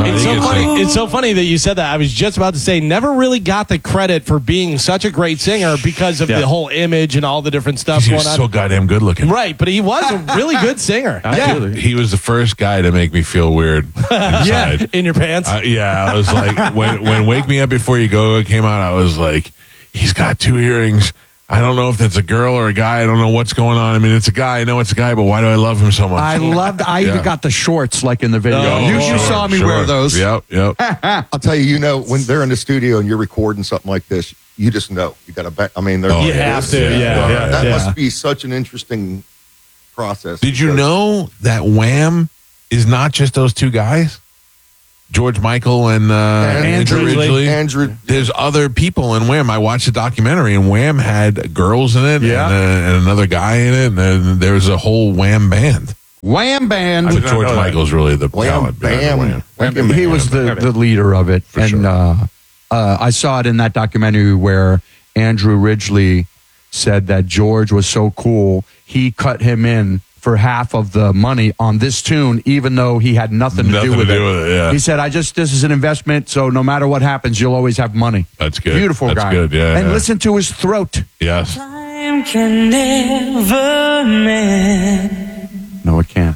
It's so funny that you said that. I was just about to say, never really got the credit for being such a great singer because of the whole image and all the different stuff He going was on. so goddamn good looking. Right, but he was a really good singer. He was the first guy to make me feel weird inside. In your pants? I was like, when Wake Me Up Before You Go came out, I was like, he's got 2 earrings. I don't know if that's a girl or a guy. I don't know what's going on. I mean, it's a guy. I know it's a guy, but why do I love him so much? I even got the shorts like in the video. You saw me wear those. Yep. I'll tell you, when they're in the studio and you're recording something like this, you just know. You got to bet. I mean, you have to. That must be such an interesting process. Did you know that Wham is not just those 2 guys? George Michael and Andrew Ridgeley. There's other people in Wham. I watched the documentary, and Wham had girls in it and another guy in it, and there was a whole Wham band. Wham band. But George Michael's really the talent. He was the leader of it. I saw it in that documentary where Andrew Ridgeley said that George was so cool, he cut him in for half of the money on this tune, even though he had nothing to do with it. He said, this is an investment, so no matter what happens, you'll always have money. That's good. Beautiful That's guy. Good, and listen to his throat. Yes. Time can never mend. No, it can't.